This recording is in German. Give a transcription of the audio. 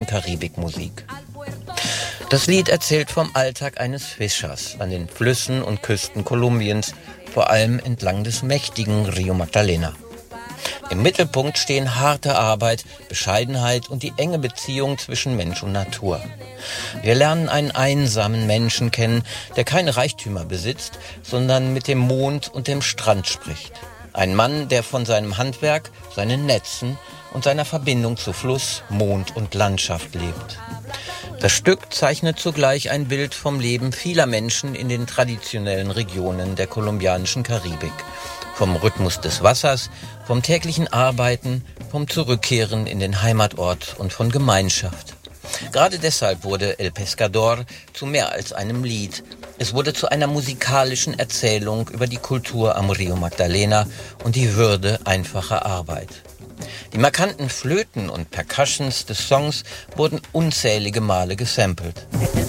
Karibikmusik. Das Lied erzählt vom Alltag eines Fischers an den Flüssen und Küsten Kolumbiens, vor allem entlang des mächtigen Rio Magdalena. Im Mittelpunkt stehen harte Arbeit, Bescheidenheit und die enge Beziehung zwischen Mensch und Natur. Wir lernen einen einsamen Menschen kennen, der keine Reichtümer besitzt, sondern mit dem Mond und dem Strand spricht. Ein Mann, der von seinem Handwerk, seinen Netzen und seiner Verbindung zu Fluss, Mond und Landschaft lebt. Das Stück zeichnet zugleich ein Bild vom Leben vieler Menschen in den traditionellen Regionen der kolumbianischen Karibik. Vom Rhythmus des Wassers, vom täglichen Arbeiten, vom Zurückkehren in den Heimatort und von Gemeinschaft. Gerade deshalb wurde El Pescador zu mehr als einem Lied. Es wurde zu einer musikalischen Erzählung über die Kultur am Rio Magdalena und die Würde einfacher Arbeit. Die markanten Flöten und Percussions des Songs wurden unzählige Male gesampelt.